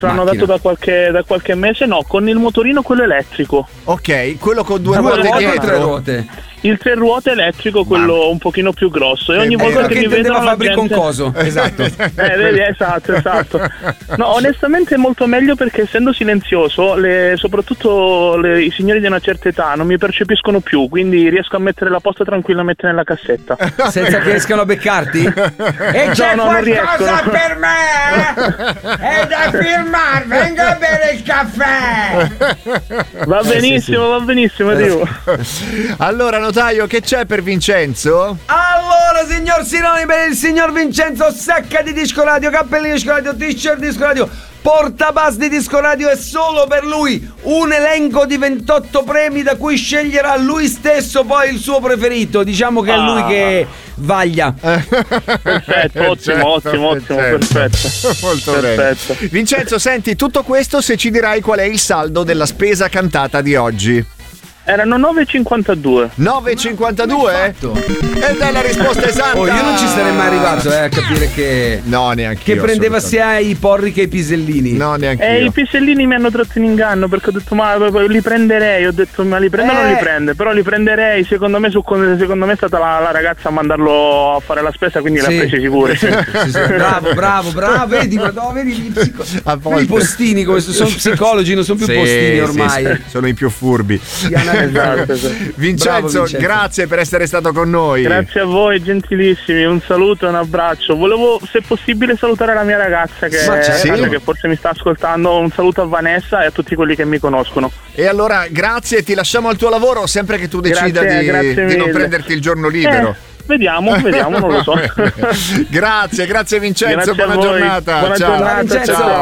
L'hanno dato da qualche mese, no, con il motorino quello elettrico. Ok, quello con due ruote dietro. 3 ruote. Il 3 ruote elettrico, quello un pochino più grosso. E ogni volta che mi vedono la gente... con coso. Esatto. Vedi, esatto. No, onestamente è molto meglio perché essendo silenzioso, soprattutto i signori di una certa età non mi percepiscono più, quindi riesco a mettere la posta tranquillamente nella cassetta. Senza che escano a beccarti? E c'è qualcosa per me? È da firmare, venga a bere il caffè! Va benissimo, arrivo. Allora, notaio, che c'è per Vincenzo? Allora, signor Sironi, per il signor Vincenzo, sacca di Disco Radio, cappellino Disco Radio, t-shirt Disco Radio, portabas di Disco Radio e solo per lui un elenco di 28 premi da cui sceglierà lui stesso poi il suo preferito. Diciamo che è lui che vaglia. Perfetto, ottimo, perfetto. Molto bene. Vincenzo, senti, tutto questo se ci dirai qual è il saldo della spesa cantata di oggi. Erano 9,52. 9,52? Ed è la risposta esatta. Oh, io non ci sarei mai arrivato a capire che no, neanche che io, prendeva sia i porri che i pisellini. No, neanche io. I pisellini mi hanno tratto in inganno perché ho detto ma li prenderei. Ho detto ma li prende o non li prende? Però li prenderei. Secondo me è stata la ragazza a mandarlo a fare la spesa, quindi l'ha presi sicuro. Sì. Bravo. Vedi, vedi i postini come sono psicologi, non sono più postini ormai. Sì, sono i più furbi. Esatto. Vincenzo, grazie per essere stato con noi. Grazie a voi, gentilissimi, un saluto e un abbraccio. Volevo, se possibile, salutare la mia ragazza che forse mi sta ascoltando. Un saluto a Vanessa e a tutti quelli che mi conoscono. E allora, grazie, ti lasciamo al tuo lavoro sempre che tu decida di non prenderti il giorno libero. Vediamo, non lo so. Grazie Vincenzo, Grazie buona giornata. Buona giornata, ciao.